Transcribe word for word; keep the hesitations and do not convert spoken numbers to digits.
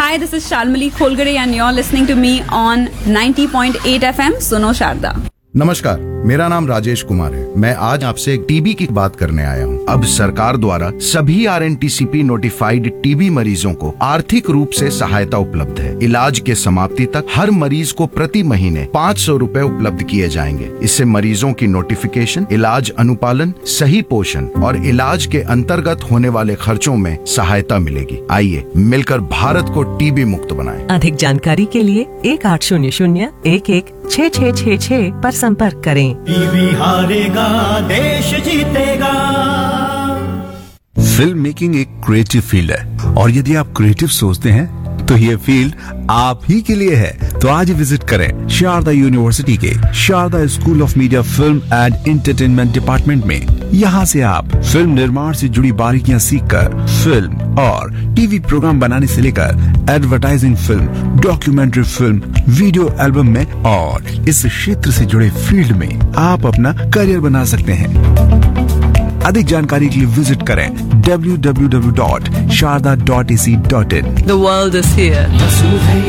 Hi, this is Shalmali Kholgare and you're listening to me on ninety point eight F M Suno Sharda. नमस्कार, मेरा नाम राजेश कुमार है। मैं आज आपसे टीबी की बात करने आया हूँ। अब सरकार द्वारा सभी are N T C P notified TB मरीजों को आर्थिक रूप से सहायता उपलब्ध है। इलाज के समाप्ति तक हर मरीज को प्रति महीने पाँच सौ रूपए उपलब्ध किए जाएंगे। इससे मरीजों की नोटिफिकेशन, इलाज अनुपालन, सही पोषण और इलाज के अंतर्गत होने वाले खर्चों में सहायता मिलेगी। आइए मिलकर भारत को टीबी मुक्त बनाएं। अधिक जानकारी के लिए एक आठ शून्य शून्य एक एक छः छः छः छः पर संपर्क करें। टीबी हारेगा, देश जीतेगा। फिल्म मेकिंग एक क्रिएटिव फील्ड है और यदि आप क्रिएटिव सोचते हैं तो ये फील्ड आप ही के लिए है। तो आज ही विजिट करें शारदा यूनिवर्सिटी के Sharda school of media film and entertainment department में। यहाँ से आप फिल्म निर्माण से जुड़ी बारीकियां सीखकर फिल्म और टीवी प्रोग्राम बनाने से लेकर advertising film, documentary film, video album में और इस क्षेत्र से जुड़े फील्ड में आप अपना करियर बना सकते हैं। अधिक जानकारी के लिए विजिट करें W W W dot Sharda dot A C dot in. The world is here.